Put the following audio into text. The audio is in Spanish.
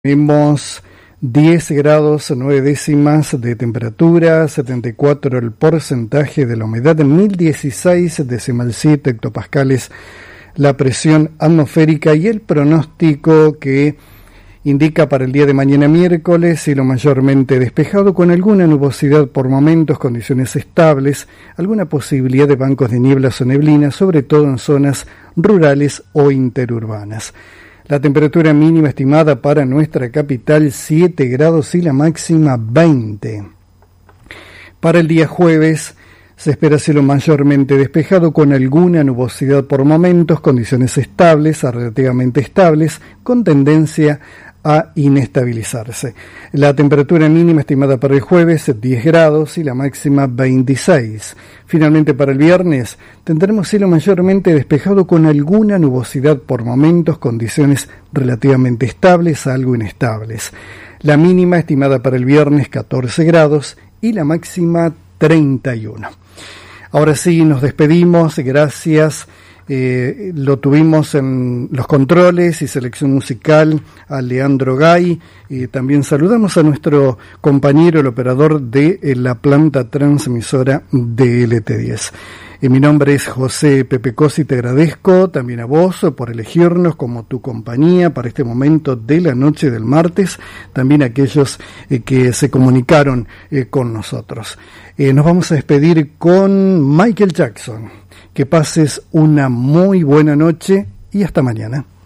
Tenemos 10 grados 9 décimas de temperatura, 74 el porcentaje de la humedad, 1016,7 hectopascales la presión atmosférica y el pronóstico que indica para el día de mañana miércoles cielo mayormente despejado con alguna nubosidad por momentos, condiciones estables, alguna posibilidad de bancos de nieblas o neblinas, sobre todo en zonas rurales o interurbanas. La temperatura mínima estimada para nuestra capital 7 grados y la máxima 20. Para el día jueves se espera cielo mayormente despejado con alguna nubosidad por momentos, condiciones estables a relativamente estables, con tendencia a inestabilizarse. La temperatura mínima estimada para el jueves 10 grados y la máxima 26. Finalmente para el viernes tendremos cielo mayormente despejado con alguna nubosidad por momentos, condiciones relativamente estables a algo inestables. La mínima estimada para el viernes 14 grados y la máxima 31. Ahora sí, nos despedimos, gracias. Lo tuvimos en los controles y selección musical a Leandro Gay. También saludamos a nuestro compañero, el operador de la planta transmisora de LT10. Mi nombre es José Pepe Cosi, te agradezco también a vos por elegirnos como tu compañía para este momento de la noche del martes, también a aquellos que se comunicaron con nosotros. Nos vamos a despedir con Michael Jackson. Que pases una muy buena noche y hasta mañana.